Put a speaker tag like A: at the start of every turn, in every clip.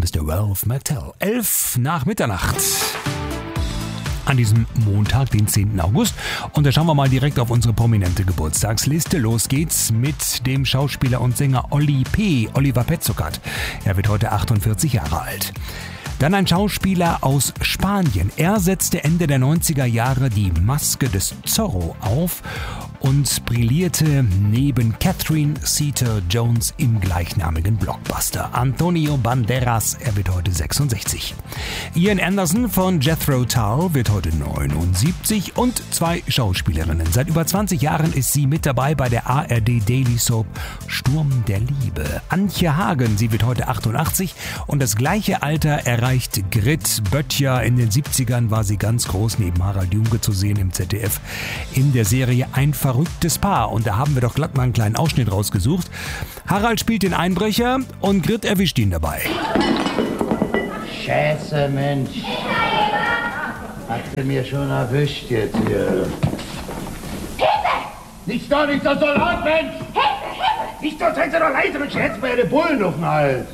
A: Mr. Ralph McTell. 11 nach Mitternacht. An diesem Montag, den 10. August. Und da schauen wir mal direkt auf unsere prominente Geburtstagsliste. Los geht's mit dem Schauspieler und Sänger Oliver Petzokat. Er wird heute 48 Jahre alt. Dann ein Schauspieler aus Spanien. Er setzte Ende der 90er Jahre die Maske des Zorro auf und brillierte neben Catherine Zeta-Jones im gleichnamigen Blockbuster. Antonio Banderas, er wird heute 66. Ian Anderson von Jethro Tull wird heute 79 und 2 Schauspielerinnen. Seit über 20 Jahren ist sie mit dabei bei der ARD Daily Soap Sturm der Liebe. Antje Hagen, sie wird heute 88 und das gleiche Alter erreicht Grit Böttcher. In den 70ern war sie ganz groß neben Harald Junke zu sehen im ZDF in der Serie Ein verrücktes Paar. Und da haben wir doch glatt mal einen kleinen Ausschnitt rausgesucht. Harald spielt den Einbrecher und Grit erwischt ihn dabei.
B: Scheiße, Mensch. Hat sie mir schon erwischt jetzt hier.
C: Hilfe!
B: Nichts da, nicht so laut, Mensch!
C: Hilfe!
B: Nicht so, seid ihr doch leise und schätzt mir den Bullen auf den Hals.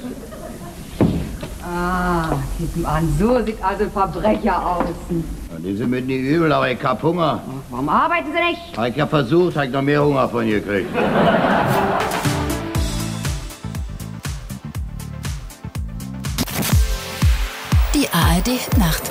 D: Ah, guck mal an, so sieht also ein Verbrecher aus.
B: Ja, die sind mir nicht übel, aber ich hab Hunger.
D: Warum arbeiten Sie nicht?
B: Ich hab versucht, hab noch mehr Hunger von ihr gekriegt.
E: Die ARD Nacht.